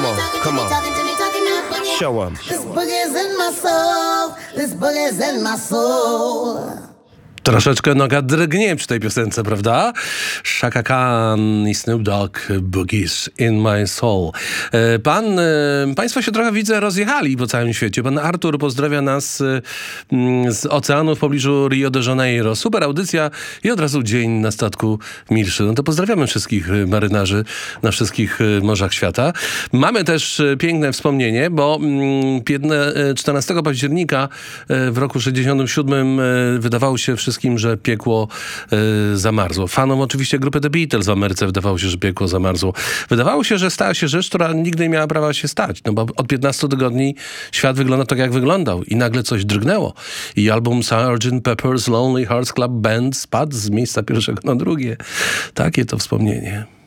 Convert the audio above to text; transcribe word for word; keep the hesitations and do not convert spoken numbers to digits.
Come on, come on. Show 'em. This boogie's in my soul. This boogie's in my soul. Troszeczkę noga drgnie przy tej piosence, prawda? Chaka Khan i Snoop Dogg, Boogies in my soul. E, Pan, e, państwo się trochę, widzę, rozjechali po całym świecie. Pan Artur pozdrawia nas e, z oceanu w pobliżu Rio de Janeiro. Super audycja i od razu dzień na statku milszy. No to pozdrawiamy wszystkich marynarzy na wszystkich morzach świata. Mamy też piękne wspomnienie, bo czternastego października w roku sześćdziesiątym siódmym wydawało się wszystkim, że piekło y, zamarzło. Fanom oczywiście grupy The Beatles w Ameryce wydawało się, że piekło zamarzło. Wydawało się, że stała się rzecz, która nigdy nie miała prawa się stać. No bo od piętnastu tygodni świat wygląda tak, jak wyglądał. I nagle coś drgnęło. I album sergeant Pepper's Lonely Hearts Club Band spadł z miejsca pierwszego na drugie. Takie to wspomnienie.